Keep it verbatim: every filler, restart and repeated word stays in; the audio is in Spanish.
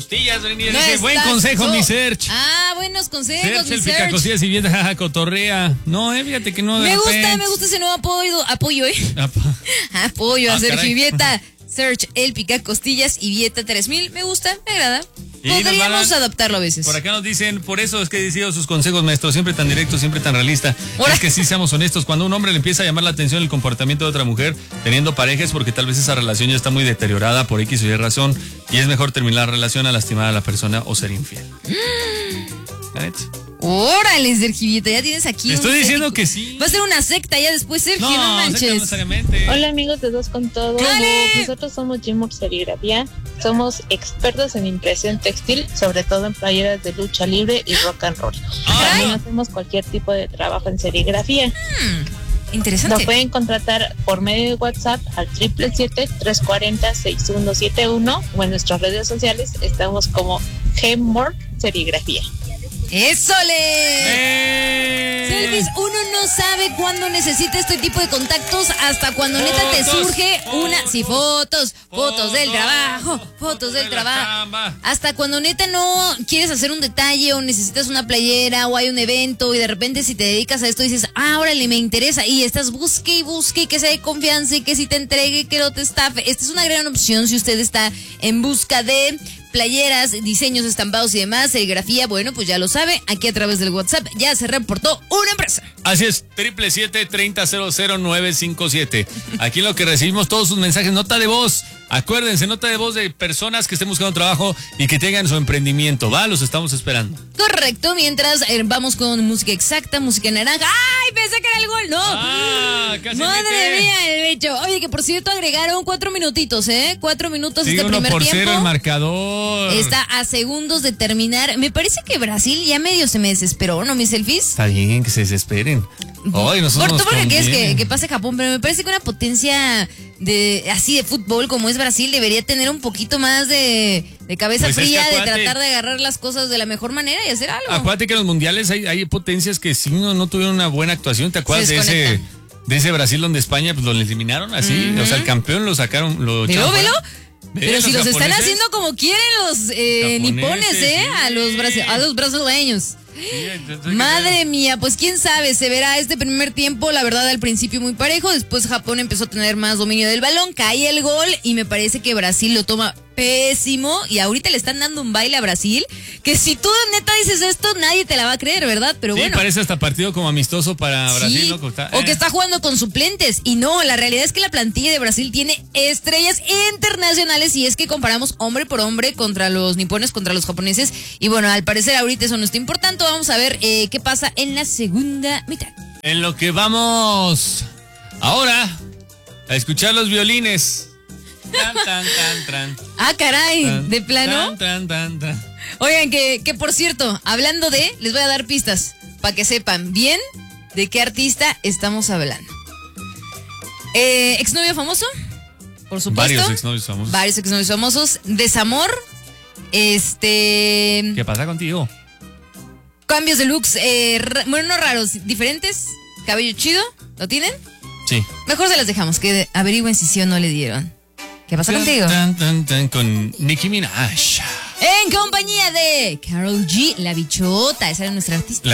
Costillas, no dice, buen consejo, mi Serge. Ah, buenos consejos, Serge, mi el Serge. picacostillas y bien, jaja, cotorrea. No, eh, fíjate que no. Me gusta, repente. me gusta ese nuevo apoyo, apoyo, eh. apoyo a ah, Sergio y Vieta. Serge, el picacostillas y Vieta tres mil. Me gusta, me agrada. Podríamos adaptarlo a veces. Por acá nos dicen, por eso es que he decidido sus consejos, maestro, siempre tan directo, siempre tan realista. ¿Hola? Es que sí, seamos honestos, cuando a un hombre le empieza a llamar la atención el comportamiento de otra mujer teniendo pareja es porque tal vez esa relación ya está muy deteriorada por X o Y razón y es mejor terminar la relación a lastimar a la persona o ser infiel. Órale, Sergio, ya tienes aquí. Te estoy diciendo secta. Que sí. Va a ser una secta ya después, Sergio, no, no manches. No necesariamente. Hola, amigos de Dos con Todo. ¡Dale! Nosotros somos Jimur Serigrafía. Somos expertos en impresión textil, sobre todo en playeras de lucha libre y rock and roll. También hacemos cualquier tipo de trabajo en serigrafía. Hmm, interesante. Nos pueden contratar por medio de WhatsApp al siete siete siete, tres cuatro cero, seis uno siete uno o en nuestras redes sociales estamos como Jimur Serigrafía. ¡Ésole! ¡Eh! Selfies, uno no sabe cuándo necesita este tipo de contactos hasta cuando fotos, neta te surge fotos, una... Sí, fotos, fotos, fotos del trabajo, fotos, fotos del de trabajo. Hasta cuando neta no quieres hacer un detalle o necesitas una playera o hay un evento y de repente si te dedicas a esto dices, ah, órale, me interesa y estás busque y busque y que sea de confianza y que si te entregue, que no te estafe. Esta es una gran opción si usted está en busca de playeras, diseños, estampados y demás, serigrafía, bueno, pues ya lo sabe, aquí a través del WhatsApp ya se reportó una empresa. Así es, triple siete, treinta, cero cero, nueve cinco siete. Aquí en lo que recibimos todos sus mensajes, nota de voz. Acuérdense, nota de voz de personas que estén buscando trabajo y que tengan su emprendimiento, ¿va? Los estamos esperando. Correcto, mientras eh, vamos con música exacta, música naranja. ¡Ay, pensé que era el gol! ¡No! ¡Ah, casi ¡Madre mete. mía, el bicho! Oye, que por cierto agregaron cuatro minutitos, ¿eh? Cuatro minutos sí, este uno primer por tiempo. Cero el marcador. Está a segundos de terminar. Me parece que Brasil ya medio se me desesperó, ¿no, mis selfies? Está bien, que se desesperen. Ay, nosotros por, nos tú porque conviene. quieres que, que pase Japón, pero me parece que una potencia de así de fútbol como es Brasil debería tener un poquito más de, de cabeza pues fría, es que acuérdate, de tratar de agarrar las cosas de la mejor manera y hacer algo. Acuérdate que en los mundiales hay, hay potencias que sí no, no tuvieron una buena actuación. ¿Te acuerdas de ese, de ese Brasil donde España pues lo eliminaron así? Uh-huh. O sea, el campeón lo sacaron, lo ¿Velo, velo? Ve, pero si los japoneses, están haciendo como quieren los eh, nipones, ¿eh? Sí. A los, brasi- a los brasileños. Sí, madre mía, pues quién sabe, se verá este primer tiempo, la verdad al principio muy parejo, después Japón empezó a tener más dominio del balón, cae el gol y me parece que Brasil lo toma pésimo y ahorita le están dando un baile a Brasil, que si tú neta dices esto nadie te la va a creer, ¿verdad? Pero sí, bueno. parece hasta partido como amistoso para sí, Brasil, ¿no? Está, o eh. que está jugando con suplentes y no, la realidad es que la plantilla de Brasil tiene estrellas internacionales y es que comparamos hombre por hombre contra los nipones, contra los japoneses y bueno, al parecer ahorita eso no está importante, vamos a ver eh, qué pasa en la segunda mitad. En lo que vamos ahora a escuchar los violines. Tan, tan, tan, tan. Ah, caray, tan, ¿de plano? Tan, tan, tan, tan. Oigan, que, que por cierto, hablando de, les voy a dar pistas para que sepan bien de qué artista estamos hablando. Eh, ¿Exnovio famoso? Por supuesto. Varios exnovios famosos. Varios exnovios famosos. Desamor. Este. ¿Qué pasa contigo? Cambios de looks, eh, ra- bueno, no raros, diferentes. Cabello chido, ¿lo tienen? Sí. Mejor se las dejamos, que averigüen si sí o no le dieron. ¿Qué pasa tan, contigo? Tan, tan, tan, con Nicki Minaj. En compañía de Karol G, la bichota, esa era nuestra artista.